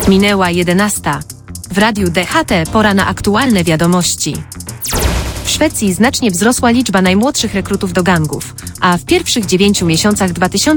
Minęła 11. W radiu DHT pora na aktualne wiadomości. W Szwecji znacznie wzrosła liczba najmłodszych rekrutów do gangów, a w pierwszych 9 miesiącach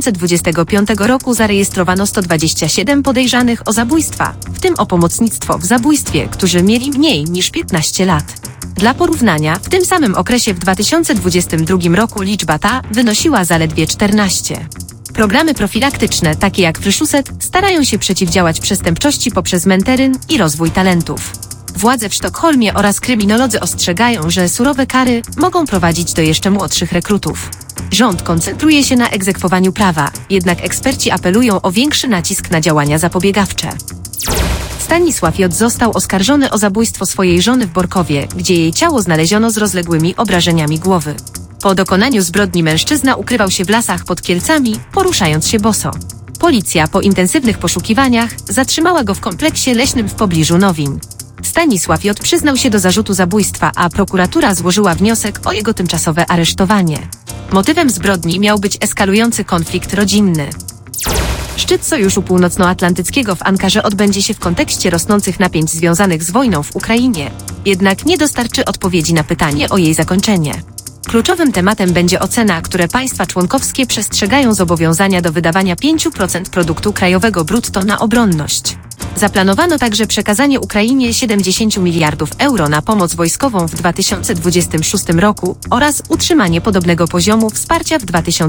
2025 roku zarejestrowano 127 podejrzanych o zabójstwa, w tym o pomocnictwo w zabójstwie, którzy mieli mniej niż 15 lat. Dla porównania, w tym samym okresie w 2022 roku liczba ta wynosiła zaledwie 14. Programy profilaktyczne, takie jak Fryshuset, starają się przeciwdziałać przestępczości poprzez mentoring i rozwój talentów. Władze w Sztokholmie oraz kryminolodzy ostrzegają, że surowe kary mogą prowadzić do jeszcze młodszych rekrutów. Rząd koncentruje się na egzekwowaniu prawa, jednak eksperci apelują o większy nacisk na działania zapobiegawcze. Stanisław J. został oskarżony o zabójstwo swojej żony w Borkowie, gdzie jej ciało znaleziono z rozległymi obrażeniami głowy. Po dokonaniu zbrodni mężczyzna ukrywał się w lasach pod Kielcami, poruszając się boso. Policja po intensywnych poszukiwaniach zatrzymała go w kompleksie leśnym w pobliżu Nowin. Stanisław J. przyznał się do zarzutu zabójstwa, a prokuratura złożyła wniosek o jego tymczasowe aresztowanie. Motywem zbrodni miał być eskalujący konflikt rodzinny. Szczyt Sojuszu Północnoatlantyckiego w Ankarze odbędzie się w kontekście rosnących napięć związanych z wojną w Ukrainie, jednak nie dostarczy odpowiedzi na pytanie o jej zakończenie. Kluczowym tematem będzie ocena, które państwa członkowskie przestrzegają zobowiązania do wydawania 5% produktu krajowego brutto na obronność. Zaplanowano także przekazanie Ukrainie 70 miliardów euro na pomoc wojskową w 2026 roku oraz utrzymanie podobnego poziomu wsparcia w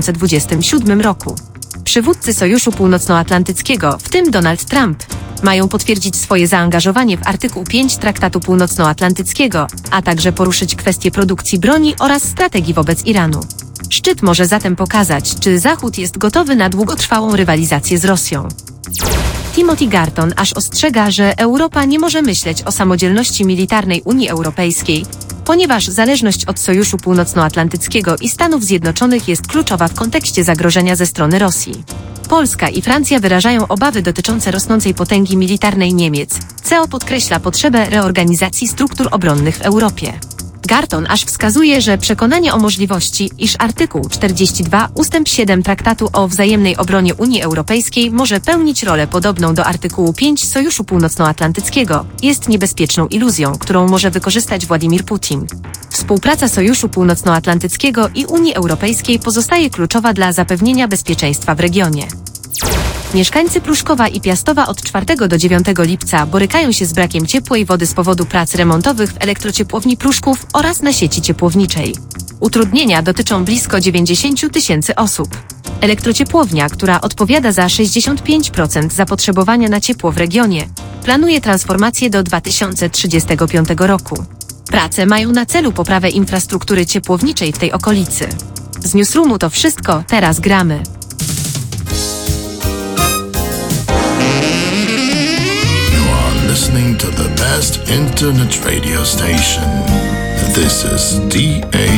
2027 roku. Przywódcy Sojuszu Północnoatlantyckiego, w tym Donald Trump, mają potwierdzić swoje zaangażowanie w artykuł 5 Traktatu Północnoatlantyckiego, a także poruszyć kwestie produkcji broni oraz strategii wobec Iranu. Szczyt może zatem pokazać, czy Zachód jest gotowy na długotrwałą rywalizację z Rosją. Timothy Garton aż ostrzega, że Europa nie może myśleć o samodzielności militarnej Unii Europejskiej, ponieważ zależność od Sojuszu Północnoatlantyckiego i Stanów Zjednoczonych jest kluczowa w kontekście zagrożenia ze strony Rosji. Polska i Francja wyrażają obawy dotyczące rosnącej potęgi militarnej Niemiec. CEO podkreśla potrzebę reorganizacji struktur obronnych w Europie. Garton aż wskazuje, że przekonanie o możliwości, iż artykuł 42 ustęp 7 Traktatu o wzajemnej obronie Unii Europejskiej może pełnić rolę podobną do artykułu 5 Sojuszu Północnoatlantyckiego, jest niebezpieczną iluzją, którą może wykorzystać Władimir Putin. Współpraca Sojuszu Północnoatlantyckiego i Unii Europejskiej pozostaje kluczowa dla zapewnienia bezpieczeństwa w regionie. Mieszkańcy Pruszkowa i Piastowa od 4 do 9 lipca borykają się z brakiem ciepłej wody z powodu prac remontowych w elektrociepłowni Pruszków oraz na sieci ciepłowniczej. Utrudnienia dotyczą blisko 90 tysięcy osób. Elektrociepłownia, która odpowiada za 65% zapotrzebowania na ciepło w regionie, planuje transformację do 2035 roku. Prace mają na celu poprawę infrastruktury ciepłowniczej w tej okolicy. Z Newsroomu to wszystko, teraz gramy. Listening to the best internet radio station. This is DAB.